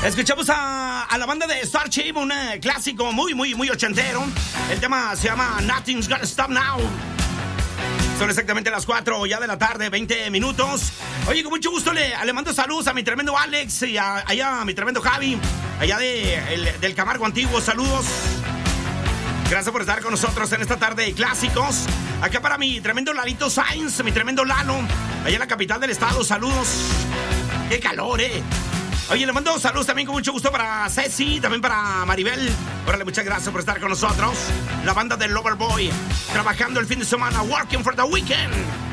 Escuchamos a la banda de Starship, un clásico muy ochentero. El tema se llama Nothing's Gonna Stop Now. Son exactamente las 4 ya de la tarde, 20 minutos. Oye, con mucho gusto le mando saludos a mi tremendo Alex y allá a mi tremendo Javi, allá del Camargo Antiguo. Saludos. Gracias por estar con nosotros en esta tarde de clásicos. Acá para mi tremendo Lalito Sainz, mi tremendo Lalo, allá en la capital del estado. Saludos. ¡Qué calor, Oye, le mando saludos también con mucho gusto para Ceci, también para Maribel. Órale, muchas gracias por estar con nosotros. La banda del Loverboy, trabajando el fin de semana, working for the weekend.